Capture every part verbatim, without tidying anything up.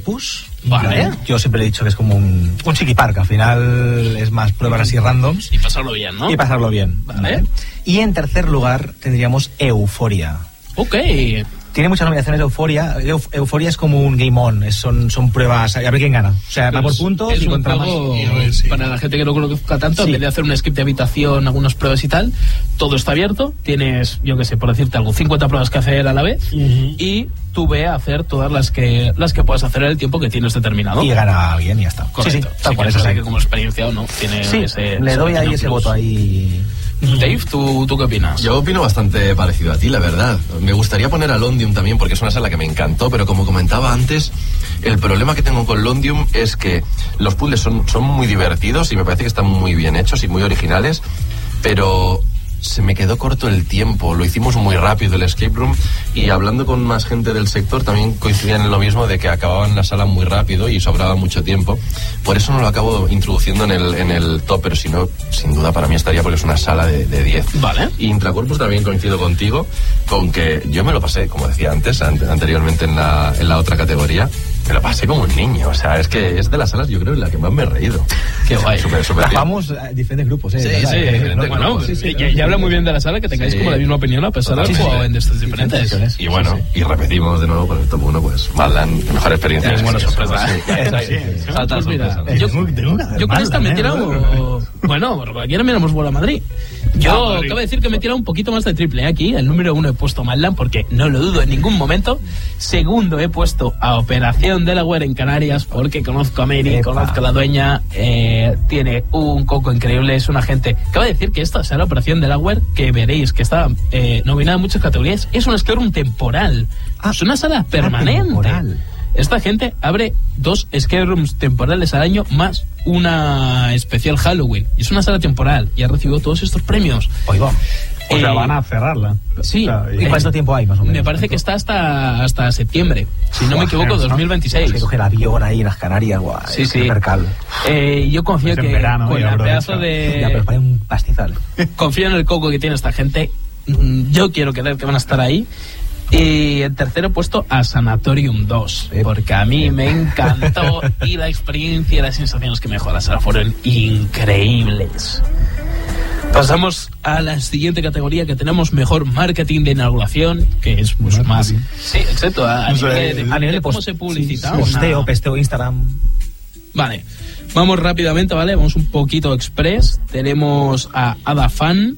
Octopus. Vale. Yo siempre he dicho que es como un, un chiqui park, al final es más pruebas así randoms. Y pasarlo bien, ¿no? Y pasarlo bien. Vale. ¿Vale? Y en tercer lugar tendríamos Euforia. Ok. Tiene muchas nominaciones Euforia. Euf- Euforia es como un game on, es, son, son pruebas, a ver quién gana. O sea, va por puntos es y un contra juego, más. sí. para la gente que no lo conozca tanto, Sí. en vez de hacer un script de habitación, algunas pruebas y tal, todo está abierto. Tienes, yo que sé, por decirte algo, cincuenta pruebas que hacer a la vez, Uh-huh. y tú ve a hacer todas las que las que puedas hacer en el tiempo que tienes determinado. Y gana alguien y ya está. Correcto. Sí, sí, tal Sí, cual, que es es verdad así. que como experiencia o no tiene Sí, ese, le ese doy ahí pequeño ese plus. voto ahí. Dave, ¿tú, ¿tú qué opinas? Yo opino bastante parecido a ti, la verdad. Me gustaría poner a Londium también porque es una sala que me encantó, pero como comentaba antes, el problema que tengo con Londium es que los puzzles son, son muy divertidos y me parece que están muy bien hechos y muy originales, pero se me quedó corto el tiempo. Lo hicimos muy rápido el escape room, y hablando con más gente del sector también coincidían en lo mismo, de que acababan la sala muy rápido y sobraba mucho tiempo. Por eso no lo acabo introduciendo en el, en el top, pero si no, sin duda para mí estaría, porque es una sala de, de diez. Vale. Y Intracorpus también coincido contigo, con que yo me lo pasé, como decía antes, an- anteriormente en la, en la otra categoría, me lo pasé como un niño. O sea, es que es de las salas, yo creo, en la que más me he reído. Qué guay. Súper, súper bien. Vamos a diferentes grupos, ¿eh? Sí, ¿verdad? sí, Eh, diferentes no, Bueno, grupos, sí, sí, sí, sí. ya, ya habla muy bien de la sala, que tengáis Sí. como la misma opinión a pesar de haber Totalmente. jugado en estos diferentes. Diferentes. Y bueno, y repetimos de nuevo con el top uno, pues Madland, mejor experiencia. Es buena sorpresa. Sí. Eso sí. Salta Pues mira, sorpresa. yo, Es muy- tengo una yo con mala, esta me he ¿eh? tirado. Bueno, por cualquiera miramos bola a Madrid. Yo acabo de decir que me he tirado un poquito más de triple ¿eh? Aquí. El número uno he puesto Madland porque no lo dudo en ningún momento. Segundo he puesto a Operación Delaware en Canarias porque conozco a Mary, Epa. conozco a la dueña. Eh, tiene un coco increíble, es una gente. Acabo de decir que esta será la Operación Delaware, que veréis que está eh, nominada en muchas categorías. Es un escape room temporal. Ah, es una sala ah, permanente. temporal. Esta gente abre dos escape rooms temporales al año más una especial Halloween. Y es una sala temporal y ha recibido todos estos premios. Oiga. O sea, Eh, van a cerrarla. Sí. O sea, ¿Y cuánto tiempo hay, más o menos? Me parece que está hasta hasta septiembre, si no me equivoco, Joder, dos mil veintiséis. Hay que coger avión ahí en las Canarias, guay. Sí, sí. Percal. Eh, yo confío Es en que verano, con y la aprovecha. pedazo Ya, pero de... para un pastizal. Confío en el coco que tiene esta gente. Mm, Yo quiero creer que van a estar ahí. Y en tercero he puesto a Sanatorium dos, Eh, porque a mí me encantó y la experiencia y las sensaciones que me dejó la sala fueron increíbles. Pasamos a la siguiente categoría, que tenemos mejor marketing de inauguración, que es mucho más... Sí, exacto, a, a No sé, nivel de, a nivel de cómo post- se publicita. sí, posteo, una- pesteo, Instagram. Vale, vamos rápidamente, ¿vale? Vamos un poquito express. Tenemos a Ada Fan,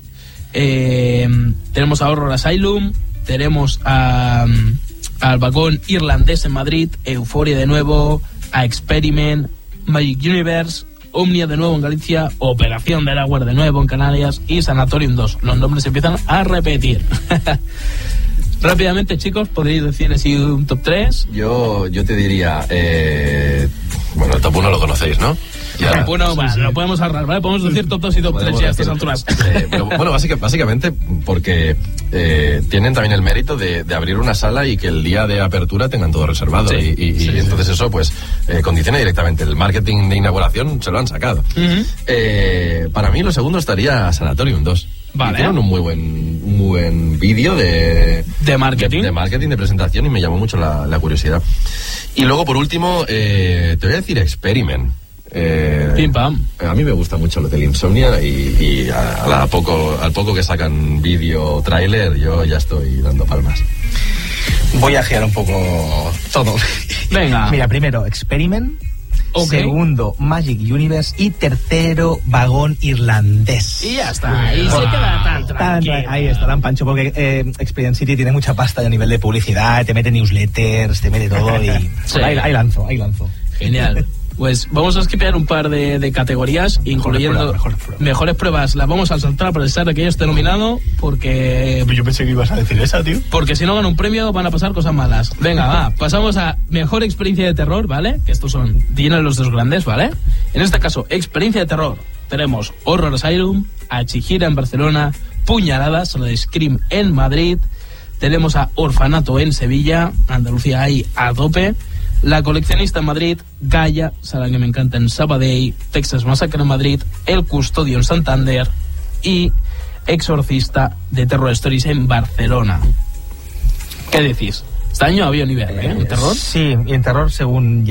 eh, tenemos a Horror Asylum, tenemos a, al vagón irlandés en Madrid, Euforia de nuevo, a Experiment, Magic Universe, Omnia de nuevo en Galicia, Operación Delaware de nuevo en Canarias y Sanatorium dos. Los nombres se empiezan a repetir. Rápidamente, chicos, podréis decir así un top tres. Yo, yo te diría, eh, bueno, el top uno lo conocéis, ¿no? Ya. Bueno, vale, lo podemos ahorrar, ¿vale? Podemos decir top dos y top tres Podemos ya a estas decir- alturas. Eh, pero, bueno, básica- básicamente porque eh, tienen también el mérito de, de abrir una sala y que el día de apertura tengan todo reservado. Sí, y y- y sí, entonces eso pues eh, condiciona directamente. El marketing de inauguración se lo han sacado. Ujú. Eh, para mí lo segundo estaría Sanatorium dos. Vale. Y tienen un muy buen, un muy buen vídeo de, De marketing. de, de marketing, de presentación, y me llamó mucho la, la curiosidad. Y luego, por último, eh, te voy a decir Experiment. Eh, Pim pam. A mí me gusta mucho lo del Insomnia, y, y a, a la poco, al poco que sacan vídeo tráiler, yo ya estoy dando palmas. Voy a girar un poco todo. Venga. Mira, primero, Experiment. Ok. Segundo, Magic Universe. Y tercero, Vagón Irlandés. Y ya está. Ahí se Wow. queda tan Tan- tranquilo. ahí estarán, Pancho, porque eh, Experience City tiene mucha pasta a nivel de publicidad, te mete newsletters, te mete todo y... Sí. ahí, ahí lanzo, ahí lanzo. Genial. Pues vamos a skipear un par de, de categorías, incluyendo pruebas, mejores pruebas. mejores pruebas. Las vamos a saltar a pesar de que yo esté nominado, porque Yo pensé que ibas a decir esa, tío. porque si no gana un premio van a pasar cosas malas. Venga, va, pasamos a mejor experiencia de terror, ¿vale? Que estos son, tienen los dos grandes, ¿vale? En este caso, experiencia de terror. Tenemos Horror Asylum, a Chihira en Barcelona, Puñaladas, la de Scream en Madrid, tenemos a Orfanato en Sevilla, Andalucía ahí a tope, La Coleccionista en Madrid, Gaia, sala que me encanta en Sabadell, Texas Massacre en Madrid, El Custodio en Santander y Exorcista de Terror Stories en Barcelona. ¿Qué decís? Este año había nivel, ¿eh? En terror. Sí, y en terror, según